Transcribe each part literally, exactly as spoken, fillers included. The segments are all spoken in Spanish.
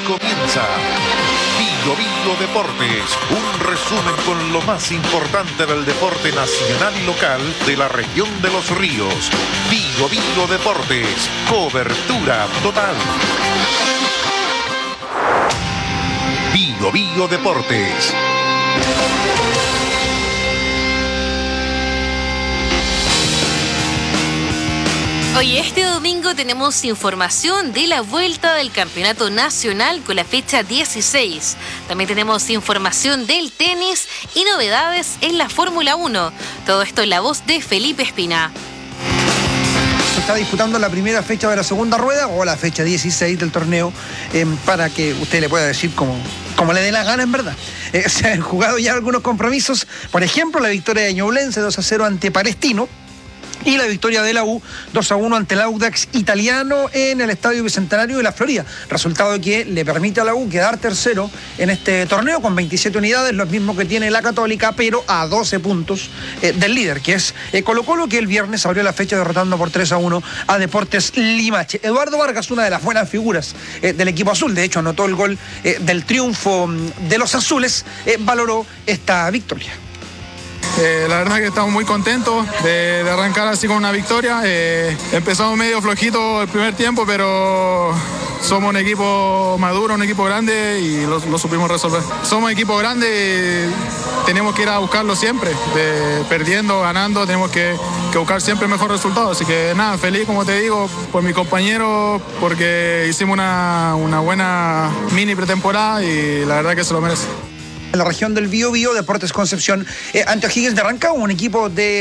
comienza Vigo Vigo Deportes, un resumen con lo más importante del deporte nacional y local de la región de Los Ríos. Vigo Vigo Deportes, cobertura total. Vigo Vigo Deportes. Hoy, este domingo, tenemos información de la vuelta del campeonato nacional con la fecha dieciséis. También tenemos información del tenis y novedades en la Fórmula uno. Todo esto en la voz de Felipe Espina. Se está disputando la primera fecha de la segunda rueda o la fecha dieciséis del torneo, eh, para que usted le pueda decir como, como le dé la gana, en verdad. Eh, se han jugado ya algunos compromisos. Por ejemplo, la victoria de Ñublense dos a cero ante Palestino. Y la victoria de la U dos a uno ante el Audax Italiano en el Estadio Bicentenario de la Florida. Resultado que le permite a la U quedar tercero en este torneo con veintisiete unidades, lo mismo que tiene la Católica, pero a doce puntos eh, del líder, que es eh, Colo Colo, que el viernes abrió la fecha derrotando por tres a uno a Deportes Limache. Eduardo Vargas, una de las buenas figuras eh, del equipo azul, de hecho anotó el gol eh, del triunfo de los azules, eh, valoró esta victoria. Eh, la verdad que estamos muy contentos de, de arrancar así con una victoria. Eh, empezamos medio flojito el primer tiempo, pero somos un equipo maduro, un equipo grande y lo, lo supimos resolver. Somos un equipo grande y tenemos que ir a buscarlo siempre. De, perdiendo, ganando, tenemos que, que buscar siempre el mejor resultado. Así que nada, feliz, como te digo, por mi compañero, porque hicimos una, una buena mini pretemporada y la verdad que se lo merece. En la región del Bío Bío, Deportes Concepción eh, ante O'Higgins de Rancagua, un equipo de,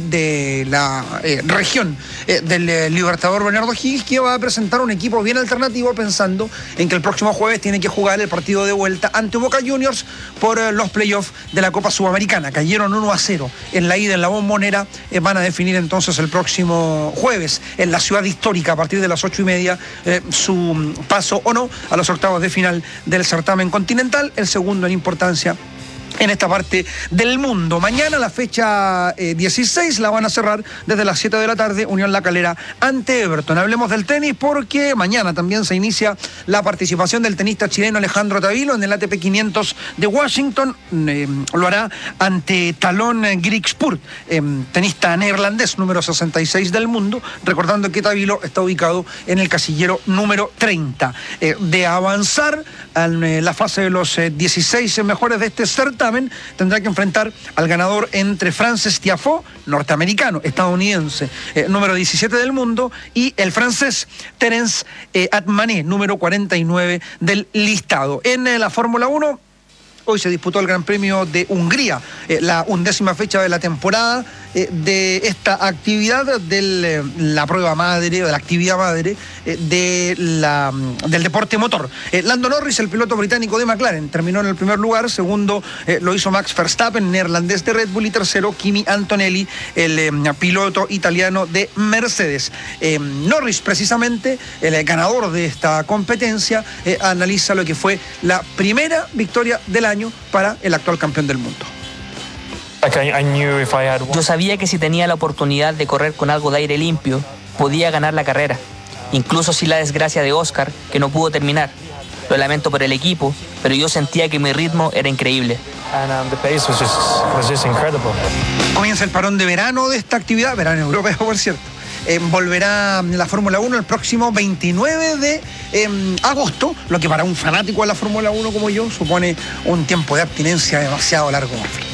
de la eh, región eh, del eh, Libertador Bernardo O'Higgins, que va a presentar un equipo bien alternativo, pensando en que el próximo jueves tiene que jugar el partido de vuelta ante Boca Juniors por eh, los playoffs de la Copa Sudamericana. Cayeron uno a cero en la ida en la Bombonera. Eh, van a definir entonces el próximo jueves en la ciudad histórica a partir de las ocho y media eh, su paso o no a los octavos de final del certamen continental, el segundo en importancia en esta parte del mundo. Mañana la fecha eh, dieciséis la van a cerrar desde las siete de la tarde, Unión La Calera ante Everton. Hablemos del tenis porque mañana también se inicia la participación del tenista chileno Alejandro Tavilo en el A T P quinientos de Washington. Eh, lo hará ante Talon Griekspoor, eh, tenista neerlandés número sesenta y seis del mundo, recordando que Tavilo está ubicado en el casillero número treinta. Eh, de avanzar en eh, la fase de los eh, dieciséis mejores de este certamen, tendrá que enfrentar al ganador entre Frances Tiafoe, norteamericano, estadounidense, eh, número diecisiete del mundo, y el francés Terence eh, Atmané, número cuarenta y nueve del listado. En eh, la Fórmula uno, hoy se disputó el Gran Premio de Hungría, eh, la undécima fecha de la temporada eh, de esta actividad, de eh, la prueba madre, o de la actividad madre eh, de la, del deporte motor. Eh, Lando Norris, el piloto británico de McLaren, terminó en el primer lugar. Segundo eh, lo hizo Max Verstappen, neerlandés de Red Bull. Y tercero, Kimi Antonelli, el eh, piloto italiano de Mercedes. Eh, Norris, precisamente, el eh, ganador de esta competencia, eh, analiza lo que fue la primera victoria del año para el actual campeón del mundo. Yo sabía que si tenía la oportunidad de correr con algo de aire limpio, podía ganar la carrera, incluso sin la desgracia de Oscar, que no pudo terminar. Lo lamento por el equipo, pero yo sentía que mi ritmo era increíble. Comienza el parón de verano de esta actividad, verano europeo, por cierto. Eh, volverá la Fórmula uno el próximo veintinueve de eh, agosto, lo que para un fanático de la Fórmula uno como yo supone un tiempo de abstinencia demasiado largo.